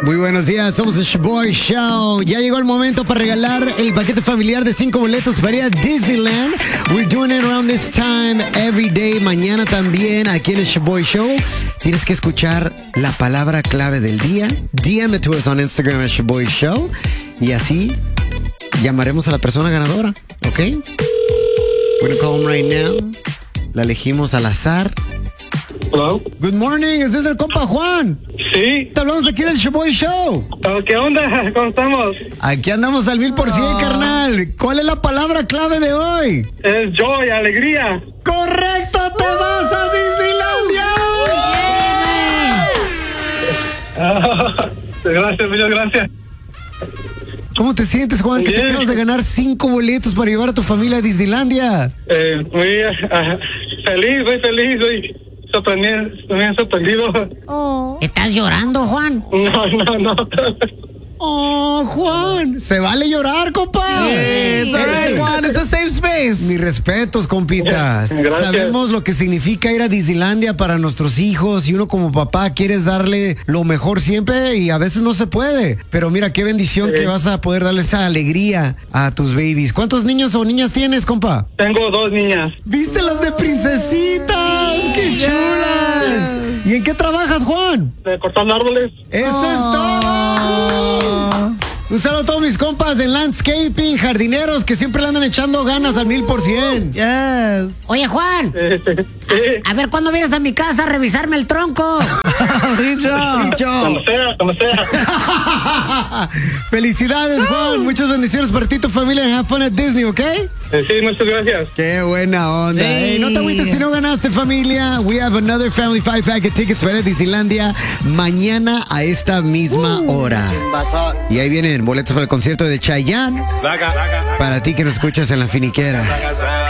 Muy buenos días, somos el Shaboy Show. Ya llegó el momento para regalar el paquete familiar de 5 boletos para ir a Disneyland. We're doing it around this time every day. Mañana también aquí en el Shaboy Show. Tienes que escuchar la palabra clave del día. DM it to us on Instagram at Shaboy Show. Y así llamaremos a la persona ganadora, ¿ok? We're gonna call him right now. La elegimos al azar. Hello. Good morning, ¿es el compa Juan? Sí. Te hablamos aquí del Shaboy Show. ¿Qué onda? ¿Cómo estamos? Aquí andamos al 1000%, carnal. ¿Cuál es la palabra clave de hoy? Es joy, alegría. ¡Correcto! ¡Te vas a Disneylandia! Gracias, muchas gracias. ¿Cómo te sientes, Juan? Que te Bien. acabas de ganar 5 boletos para llevar a tu familia a Disneylandia. Muy feliz, muy feliz, muy sorprendido. ¿Estás llorando, Juan? No. ¡Oh, Juan! Se vale llorar, compa. It's all right, Juan. It's a safe space. Mis respetos, compitas. Gracias. Sabemos lo que significa ir a Disneylandia para nuestros hijos y uno como papá quieres darle lo mejor siempre y a veces no se puede. Pero mira, qué bendición Sí. que vas a poder darle esa alegría a tus babies. ¿Cuántos niños o niñas tienes, compa? Tengo 2 niñas. ¿Viste las de princesitas? ¡Qué chulas! ¿Y en qué trabajas, Juan? Cortando árboles. ¡Eso es todo! Un saludo a todos mis compas en landscaping, jardineros que siempre le andan echando ganas al 1000%. Yes. Oye, Juan, Sí. a ver cuándo vienes a mi casa a revisarme el tronco. Richo. Como sea. Felicidades, Juan. Muchas bendiciones para ti y tu familia en Have Fun at Disney, ¿ok? Sí, muchas gracias. Qué buena onda. Sí. Ey, no te agüites si no ganaste, familia. We have another Family 5-pack of tickets para Disneylandia mañana a esta misma hora. Y ahí vienen boletos para el concierto de Chayanne. Para ti que nos escuchas en la finiquera.